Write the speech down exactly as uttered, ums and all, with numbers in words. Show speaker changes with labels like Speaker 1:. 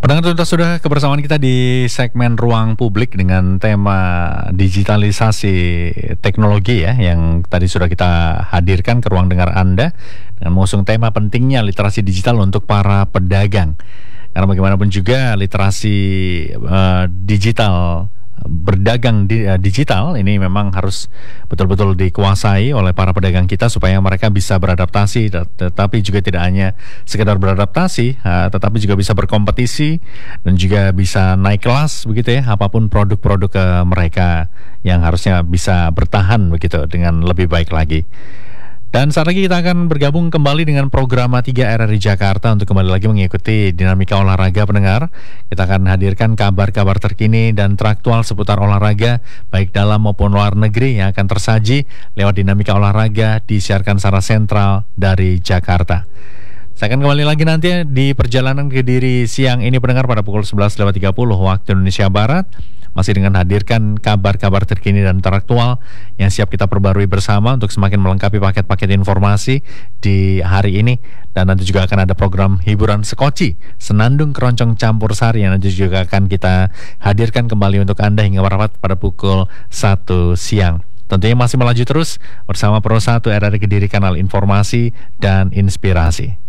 Speaker 1: Pendengar tuntas sudah kebersamaan kita di segmen Ruang Publik dengan tema digitalisasi teknologi ya, yang tadi sudah kita hadirkan ke ruang dengar Anda dengan mengusung tema pentingnya literasi digital untuk para pedagang. Karena bagaimanapun juga literasi uh, digital, berdagang di, uh, digital ini memang harus betul-betul dikuasai oleh para pedagang kita supaya mereka bisa beradaptasi, tetapi juga tidak hanya sekedar beradaptasi, uh, tetapi juga bisa berkompetisi dan juga bisa naik kelas begitu ya, apapun produk-produk uh, mereka yang harusnya bisa bertahan begitu dengan lebih baik lagi. Dan saat lagi kita akan bergabung kembali dengan program tiga R R I Jakarta untuk kembali lagi mengikuti dinamika olahraga pendengar. Kita akan hadirkan kabar-kabar terkini dan teraktual seputar olahraga baik dalam maupun luar negeri yang akan tersaji lewat dinamika olahraga disiarkan secara sentral dari Jakarta. Saya akan kembali lagi nanti di perjalanan Kediri siang ini pendengar pada pukul sebelas lewat tiga puluh waktu Indonesia Barat. Masih dengan hadirkan kabar-kabar terkini dan teraktual yang siap kita perbarui bersama untuk semakin melengkapi paket-paket informasi di hari ini. Dan nanti juga akan ada program hiburan sekoci, Senandung Keroncong Campur Sari yang nanti juga akan kita hadirkan kembali untuk Anda hingga rapat pada pukul satu siang. Tentunya masih melaju terus bersama Pro satu R R I Kediri, kanal informasi dan inspirasi.